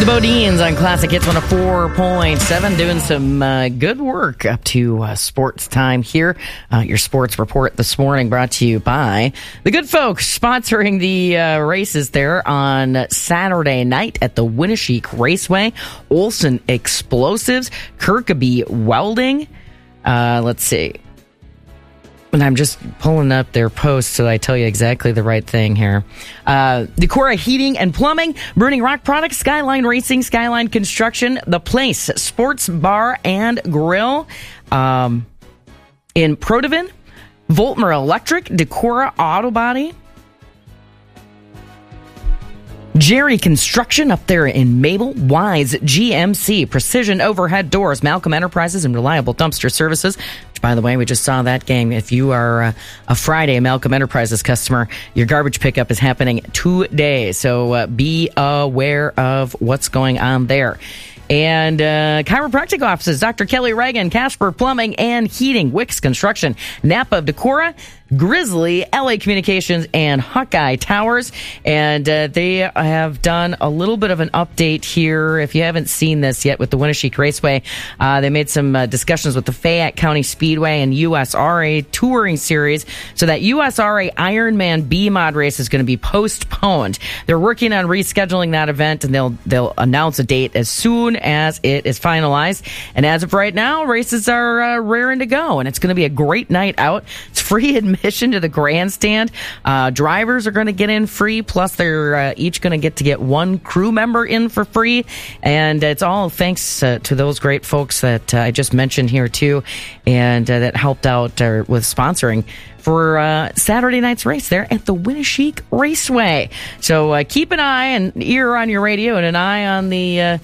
The Bodines on Classic Hits 104.7 doing some good work up to sports time here. Your sports report this morning brought to you by the good folks sponsoring the races there on Saturday night at the Winneshiek Raceway. Olson Explosives, Kirkaby Welding. Let's see. And I'm just pulling up their posts so I tell you exactly the right thing here. Decorah Heating and Plumbing, Burning Rock Products, Skyline Racing, Skyline Construction, The Place, Sports Bar and Grill. In Protivin, Voltmer Electric, Decorah Auto Body, Jerry Construction up there in Mabel, Wise GMC, Precision Overhead Doors, Malcolm Enterprises, and Reliable Dumpster Services. Which, by the way, we just saw that game. If you are a Friday Malcolm Enterprises customer, your garbage pickup is happening today. So be aware of what's going on there. And chiropractic offices, Dr. Kelly Reagan, Casper Plumbing and Heating, Wicks Construction, Napa of Decorah, Grizzly, LA Communications, and Hawkeye Towers. And they have done a little bit of an update here. If you haven't seen this yet with the Winneshiek Raceway, they made some discussions with the Fayette County Speedway and USRA Touring Series. So that USRA Ironman B-Mod race is going to be postponed. They're working on rescheduling that event, and they'll announce a date as soon as it is finalized. And as of right now, races are raring to go, and it's going to be a great night out. It's free admission to the grandstand. Drivers are going to get in free, plus they're each going to get one crew member in for free. And it's all thanks to those great folks that I just mentioned here too, and that helped out with sponsoring for Saturday night's race there at the Winneshiek Raceway. So keep an eye and ear on your radio and an eye on the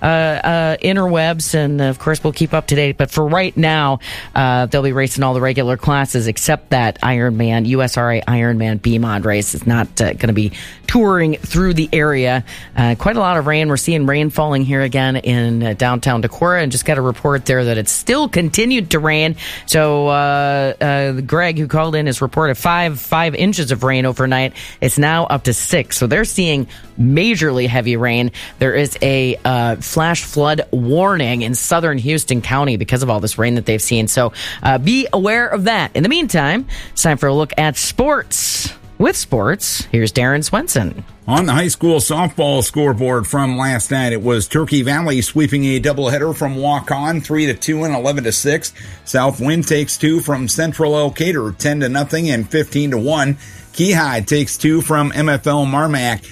interwebs, and of course we'll keep up to date. But for right now, they'll be racing all the regular classes except that Ironman, USRA Ironman B-Mod race is not going to be touring through the area. Quite a lot of rain. We're seeing rain falling here again in downtown Decorah, and just got a report there that it's still continued to rain. So Greg, who called in his report of 5 inches of rain overnight, it's now up to 6. So they're seeing majorly heavy rain. There is a flash flood warning in southern Houston County because of all this rain that they've seen. So be aware of that. In the meantime, it's time for a look at sports. With sports, here's Darren Swenson. On the high school softball scoreboard from last night, it was Turkey Valley sweeping a doubleheader from Walk-On 3-2 and 11-6. Southwind takes 2 from Central Elkader 10-0 and 15-1. Keyhigh takes 2 from MFL Marmac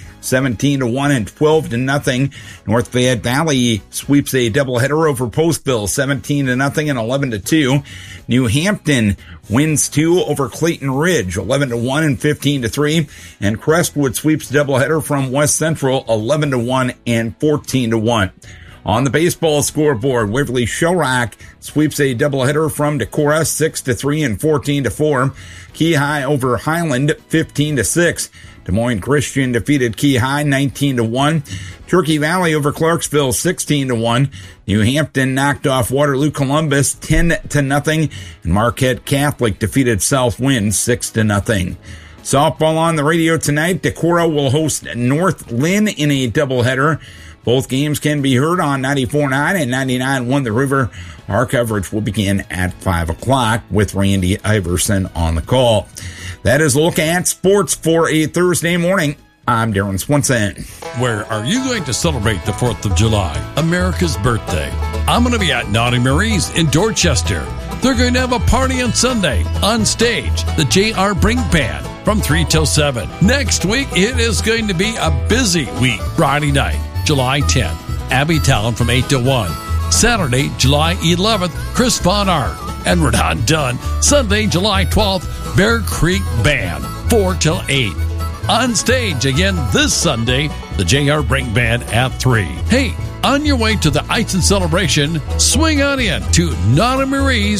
17-1 and 12-0. North Fayette Valley sweeps a doubleheader over Postville 17-0 and 11-2. New Hampton wins 2 over Clayton Ridge 11-1 and 15-3. And Crestwood sweeps a doubleheader from West Central 11-1 and 14-1. On the baseball scoreboard, Waverly Shellrock sweeps a doubleheader from Decorah 6-3 and 14-4. Keyhigh over Highland 15-6. Des Moines Christian defeated Keyhigh 19-1. Turkey Valley over Clarksville 16-1. New Hampton knocked off Waterloo Columbus 10-0. And Marquette Catholic defeated Southwind 6-0. Softball on the radio tonight. Decorah will host North Lynn in a doubleheader. Both games can be heard on 94.9 and 99.1 The River. Our coverage will begin at 5 o'clock with Randy Iverson on the call. That is a look at sports for a Thursday morning. I'm Darren Swenson. Where are you going to celebrate the 4th of July, America's birthday? I'm going to be at Naughty Marie's in Dorchester. They're going to have a party on Sunday. On stage, the J.R. Brink Band from 3 till 7. Next week, it is going to be a busy week. Friday night, July 10th, Abbey Town from 8 to 1. Saturday, July 11th, Chris Von Art. And we're not done. Sunday, July 12th, Bear Creek Band, 4 till 8. On stage again this Sunday, the J.R. Brink Band at 3. Hey, on your way to the Ice and Celebration, swing on in to Naughty Marie's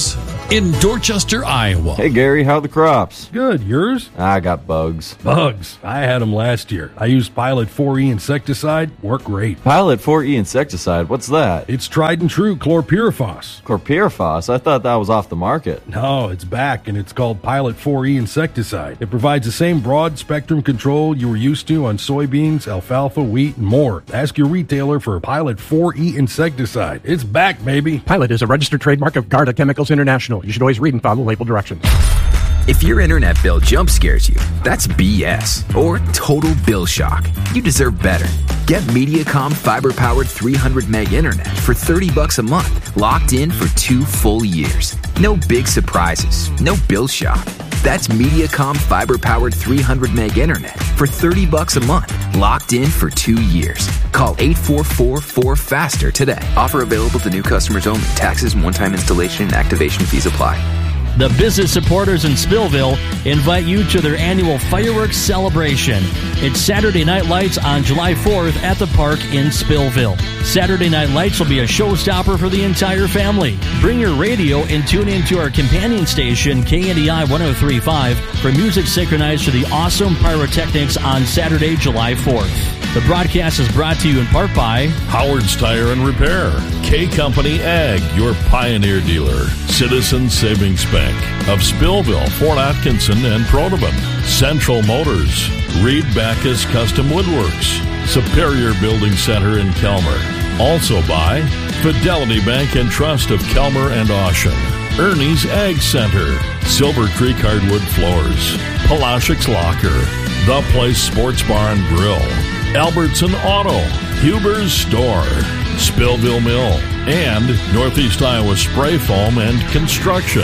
in Dorchester, Iowa. Hey, Gary, how are the crops? Good, yours? I got bugs. Bugs. I had them last year. I used Pilot 4E insecticide. Worked great. Pilot 4E insecticide? What's that? It's tried and true chlorpyrifos. Chlorpyrifos? I thought that was off the market. No, it's back, and it's called Pilot 4E insecticide. It provides the same broad-spectrum control you were used to on soybeans, alfalfa, wheat, and more. Ask your retailer for Pilot 4E insecticide. It's back, baby. Pilot is a registered trademark of Garda Chemicals International. You should always read and follow label directions. If your internet bill jump scares you, that's BS or total bill shock. You deserve better. Get Mediacom fiber-powered 300 meg internet for $30 a month, locked in for 2 full years. No big surprises, no bill shock. That's Mediacom fiber-powered 300 meg internet for $30 a month, locked in for 2 years. Call 844-4FASTER today. Offer available to new customers only. Taxes and one-time installation and activation fees apply. The business supporters in Spillville invite you to their annual fireworks celebration. It's Saturday Night Lights on July 4th at the park in Spillville. Saturday Night Lights will be a showstopper for the entire family. Bring your radio and tune into our companion station, KNDI 103.5, for music synchronized to the awesome pyrotechnics on Saturday, July 4th. The broadcast is brought to you in part by Howard's Tire and Repair, K Company Ag, your Pioneer dealer, Citizens Savings Bank of Spillville, Fort Atkinson, and Protoman, Central Motors, Reed Backus Custom Woodworks, Superior Building Center in Kelmer. Also by Fidelity Bank and Trust of Kelmer and Ocean, Ernie's Ag Center, Silver Creek Hardwood Floors, Palashik's Locker, The Place Sports Bar and Grill, Albertson Auto, Huber's Store, Spillville Mill, and Northeast Iowa Spray Foam and Construction.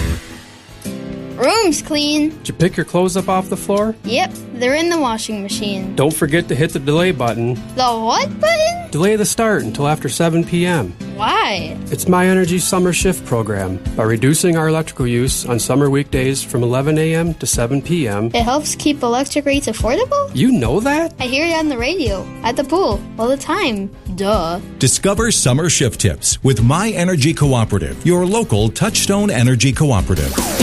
Room's clean. Did you pick your clothes up off the floor? Yep, they're in the washing machine. Don't forget to hit the delay button. The what button? Delay the start until after 7 p.m. Why? It's My Energy Summer Shift program. By reducing our electrical use on summer weekdays from 11 a.m. to 7 p.m. It helps keep electric rates affordable? You know that? I hear it on the radio, at the pool, all the time. Duh. Discover summer shift tips with My Energy Cooperative, your local Touchstone Energy Cooperative.